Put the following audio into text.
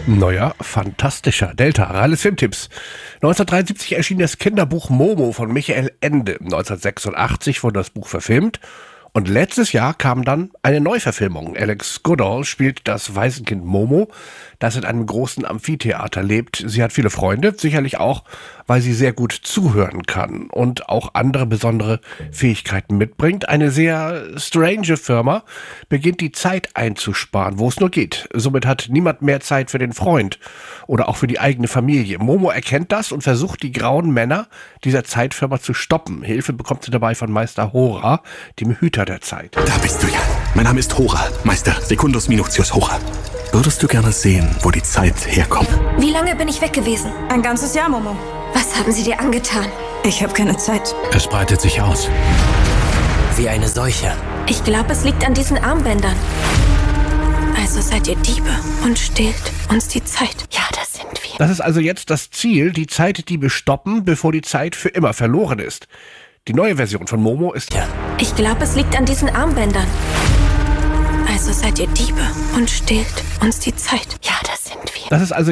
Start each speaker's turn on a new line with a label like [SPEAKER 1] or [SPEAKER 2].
[SPEAKER 1] Neuer, fantastischer Delta, Ralles Filmtipps. 1973 erschien das Kinderbuch Momo von Michael Ende. 1986 wurde das Buch verfilmt. Und letztes Jahr kam dann eine Neuverfilmung. Alex Goodall spielt das Waisenkind Momo, das in einem großen Amphitheater lebt. Sie hat viele Freunde, sicherlich auch, weil sie sehr gut zuhören kann und auch andere besondere Fähigkeiten mitbringt. Eine sehr strange Firma beginnt die Zeit einzusparen, wo es nur geht. Somit hat niemand mehr Zeit für den Freund oder auch für die eigene Familie. Momo erkennt das und versucht, die grauen Männer dieser Zeitfirma zu stoppen. Hilfe bekommt sie dabei von Meister Hora, dem Hüter der Zeit.
[SPEAKER 2] Da bist du ja. Mein Name ist Hora, Meister Secundus Minutius Hora. Würdest du gerne sehen, wo die Zeit herkommt?
[SPEAKER 3] Wie lange bin ich weg gewesen?
[SPEAKER 4] Ein ganzes Jahr, Momo.
[SPEAKER 3] Was haben sie dir angetan?
[SPEAKER 4] Ich habe keine Zeit.
[SPEAKER 5] Es breitet sich aus. Wie eine Seuche.
[SPEAKER 3] Ich glaube, es liegt an diesen Armbändern. Also seid ihr Diebe und stehlt uns die Zeit. Ja, das sind wir.
[SPEAKER 1] Das ist also jetzt das Ziel, die Zeitdiebe stoppen, bevor die Zeit für immer verloren ist. Die neue Version von Momo ist...
[SPEAKER 3] Ich glaube, es liegt an diesen Armbändern. Also seid ihr Diebe und stehlt uns die Zeit. Ja, das sind wir.
[SPEAKER 1] Das ist also